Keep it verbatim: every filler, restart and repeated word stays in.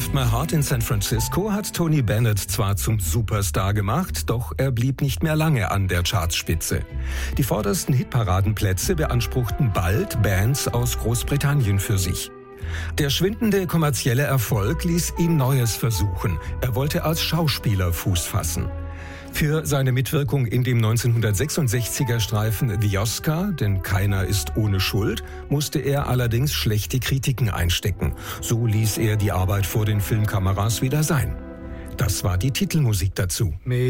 Left My Heart in San Francisco hat Tony Bennett zwar zum Superstar gemacht, doch er blieb nicht mehr lange an der Chartspitze. Die vordersten Hitparadenplätze beanspruchten bald Bands aus Großbritannien für sich. Der schwindende kommerzielle Erfolg ließ ihn Neues versuchen. Er wollte als Schauspieler Fuß fassen. Für seine Mitwirkung in dem neunzehnhundertsechsundsechziger Streifen The Oscar, denn keiner ist ohne Schuld, musste er allerdings schlechte Kritiken einstecken. So ließ er die Arbeit vor den Filmkameras wieder sein. Das war die Titelmusik dazu.